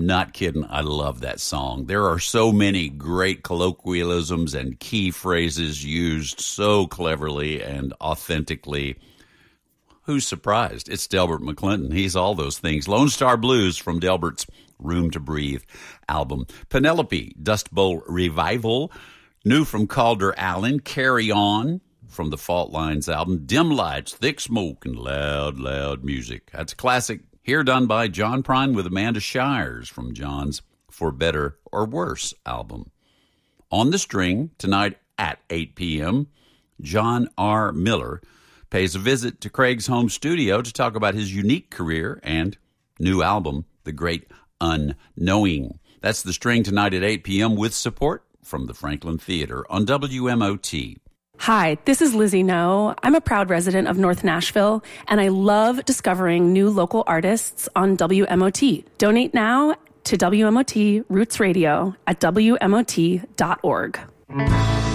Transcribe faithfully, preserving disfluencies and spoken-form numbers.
not kidding. I love that song. There are so many great colloquialisms and key phrases used so cleverly and authentically. Who's surprised? It's Delbert McClinton. He's all those things. Lone Star Blues from Delbert's Room to Breathe album. Penelope, Dust Bowl Revival. New from Calder Allen, Carry On from the Fault Lines album. Dim Lights, Thick Smoke, and Loud, Loud Music. That's a classic here done by John Prine with Amanda Shires from John's For Better or Worse album. On the String, tonight at eight p.m., John R. Miller pays a visit to Craig's home studio to talk about his unique career and new album, The Great Unknowing. That's The String tonight at eight p.m. with support from the Franklin Theater on W M O T. Hi, this is Lizzie No. I'm a proud resident of North Nashville, and I love discovering new local artists on W M O T. Donate now to W M O T Roots Radio at W M O T dot org.